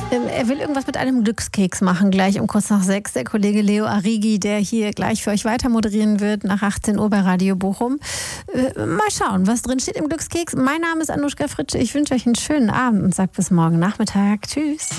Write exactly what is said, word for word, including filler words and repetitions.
Ähm, er will irgendwas mit einem Glückskeks machen, gleich um kurz nach sechs. Der Kollege Leo Arrighi, der hier gleich für euch weiter moderieren wird, nach achtzehn Uhr bei Radio Bochum. Äh, mal schauen, was drin steht im Glückskeks. Mein Name ist Anuschka Fritsche. Ich wünsche euch einen schönen Abend und sage bis morgen Nachmittag. Tschüss.